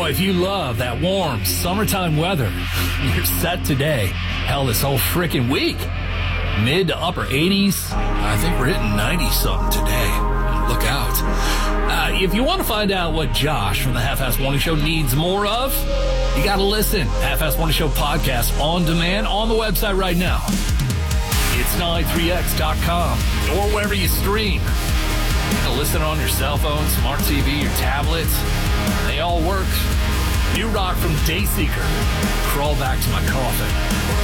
Boy, if you love that warm summertime weather, you're set today. Hell, this whole freaking week. Mid to upper 80s. I think we're hitting 90-something today. Look out. If you want to find out what Josh from the Half-Ass Morning Show needs more of, you got to listen. Half-Ass Morning Show podcast on demand on the website right now. It's 93x.com or wherever you stream. You can listen on your cell phone, smart TV, your tablets. They all work. New rock from Dayseeker. Crawl back to my coffin.